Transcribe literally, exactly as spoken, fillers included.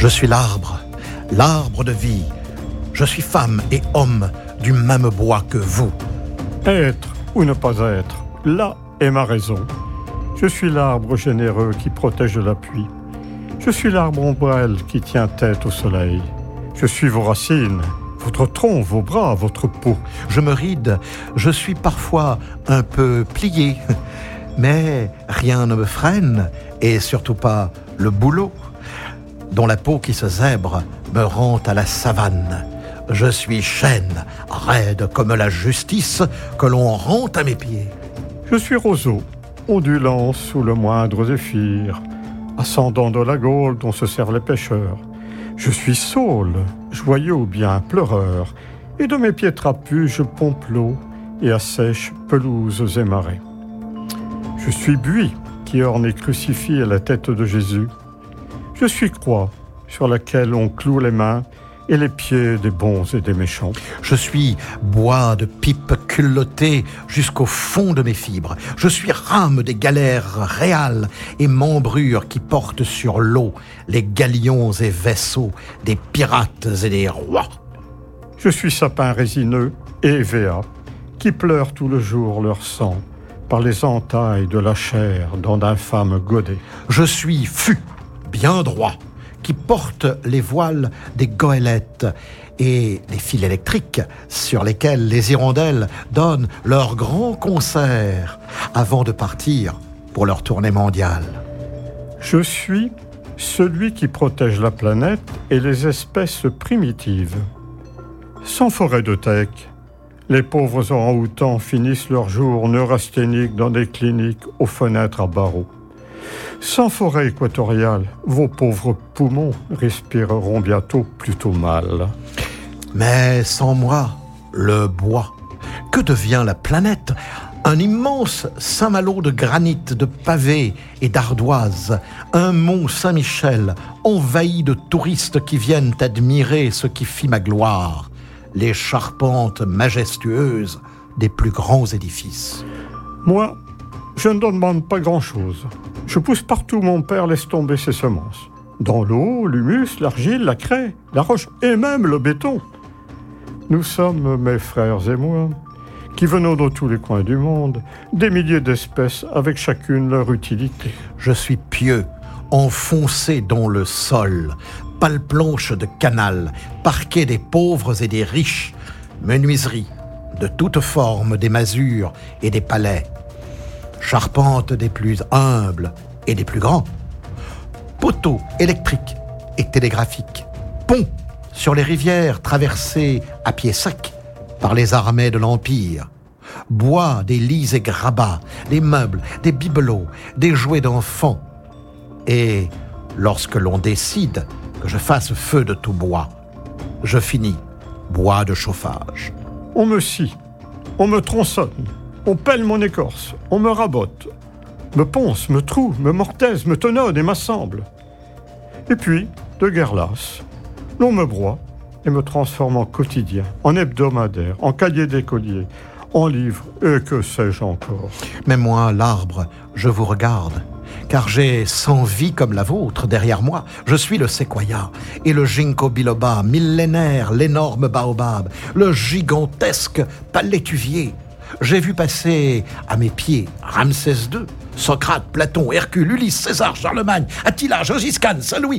Je suis l'arbre, l'arbre de vie. Je suis femme et homme du même bois que vous. Être ou ne pas être, là est ma raison. Je suis l'arbre généreux qui protège de la pluie. Je suis l'arbre ombrelle qui tient tête au soleil. Je suis vos racines, votre tronc, vos bras, votre peau. Je me ride, je suis parfois un peu plié, mais rien ne me freine, et surtout pas le boulot, dont la peau qui se zèbre me rend à la savane. Je suis chêne, raide comme la justice que l'on rend à mes pieds. Je suis roseau, ondulant sous le moindre zéphyr, ascendant de la Gaule dont se servent les pêcheurs. Je suis saule, joyeux bien pleureur, et de mes pieds trapus je pompe l'eau et assèche pelouses et marais. Je suis buis qui orne et crucifie à la tête de Jésus. Je suis croix sur laquelle on cloue les mains et les pieds des bons et des méchants. Je suis bois de pipe culotté jusqu'au fond de mes fibres. Je suis rame des galères réales et membrure qui portent sur l'eau les galions et vaisseaux des pirates et des rois. Je suis sapin résineux et véa qui pleurent tout le jour leur sang par les entailles de la chair dans d'infâmes godets. Je suis fût, bien droit, qui porte les voiles des goélettes et les fils électriques sur lesquels les hirondelles donnent leur grand concert avant de partir pour leur tournée mondiale. Je suis celui qui protège la planète et les espèces primitives. Sans forêt de teck, les pauvres orang-outans finissent leurs jours neurasthéniques dans des cliniques aux fenêtres à barreaux. Sans forêt équatoriale, vos pauvres poumons respireront bientôt plutôt mal. Mais sans moi, le bois, que devient la planète ? Un immense Saint-Malo de granit, de pavés et d'ardoises, un mont Saint-Michel envahi de touristes qui viennent admirer ce qui fit ma gloire, les charpentes majestueuses des plus grands édifices. Moi, je ne demande pas grand-chose. Je pousse partout où mon père laisse tomber ses semences. Dans l'eau, l'humus, l'argile, la craie, la roche et même le béton. Nous sommes, mes frères et moi, qui venons de tous les coins du monde, des milliers d'espèces avec chacune leur utilité. Je suis pieux, enfoncé dans le sol, pale-planche de canal, parquet des pauvres et des riches, menuiserie de toutes formes des masures et des palais, charpente des plus humbles et des plus grands, poteaux électriques et télégraphiques, ponts sur les rivières traversées à pied sec par les armées de l'Empire, bois des lits et grabats, des meubles, des bibelots, des jouets d'enfants. Et lorsque l'on décide que je fasse feu de tout bois, je finis bois de chauffage. On me scie, on me tronçonne, on pèle mon écorce, on me rabote, me ponce, me troue, me mortaise, me tononne et m'assemble. Et puis, de guerre lasse, l'on me broie et me transforme en quotidien, en hebdomadaire, en cahier d'écolier, en livre, et que sais-je encore. Mais moi, l'arbre, je vous regarde, car j'ai cent vies comme la vôtre derrière moi. Je suis le séquoia et le ginkgo biloba, millénaire, l'énorme baobab, le gigantesque palétuvier. J'ai vu passer à mes pieds Ramsès deux, Socrate, Platon, Hercule, Ulysse, César, Charlemagne, Attila, Gengis Khan, Saint-Louis,